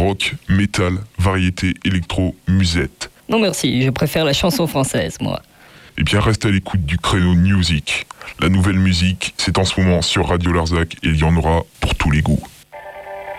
rock, métal, variété, électro, musette. Non merci, je préfère la chanson française, moi. Eh bien, reste à l'écoute du créneau Music. La nouvelle musique, c'est en ce moment sur Radio Larzac et il y en aura pour tous les goûts.